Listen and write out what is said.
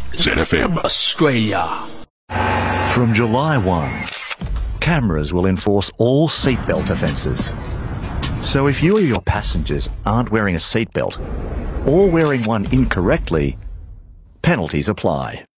ZFM Australia. From July 1, cameras will enforce all seatbelt offences. So if you or your passengers aren't wearing a seatbelt or wearing one incorrectly, penalties apply.